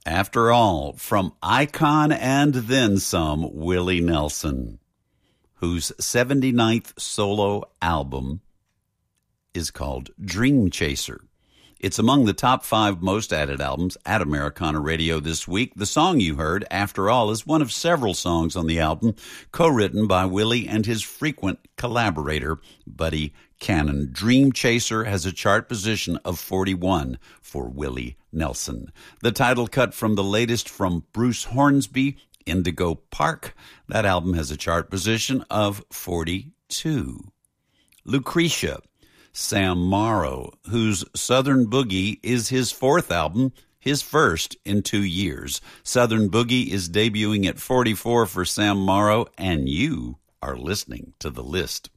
After All, from Icon and Then Some, Willie Nelson, whose 79th solo album is called Dream Chaser. It's among the top 5 most added albums at Americana Radio this week. The song you heard, After All, is one of several songs on the album co-written by Willie and his frequent collaborator, Buddy Cannon. Dream Chaser has a chart position of 41 for Willie Nelson. The title cut from the latest from Bruce Hornsby, Indigo Park. That album has a chart position of 42. Lucretia, Sam Morrow, whose Southern Boogie is his 4th album, his first in 2 years. Southern Boogie is debuting at 44 for Sam Morrow, and you are listening to The List.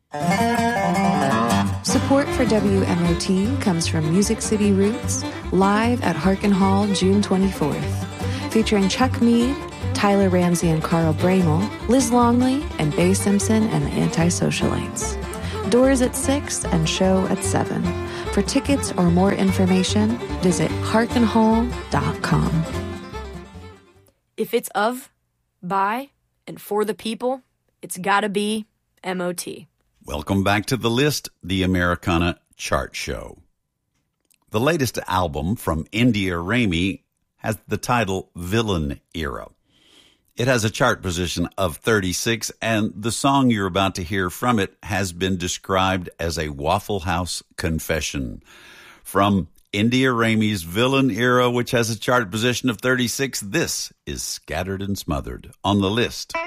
Support for WMOT comes from Music City Roots, live at Harkin Hall June 24th, featuring Chuck Mead, Tyler Ramsey and Carl Bramel, Liz Longley, and Bay Simpson and the Anti-Socialites. Doors at 6 and show at 7. For tickets or more information, visit harkinhall.com. If it's of, by, and for the people, it's gotta be MOT. Welcome back to The List, the Americana Chart Show. The latest album from India Ramey has the title Villain Era. It has a chart position of 36, and the song you're about to hear from it has been described as a Waffle House confession. From India Ramey's Villain Era, which has a chart position of 36, this is Scattered and Smothered on The List.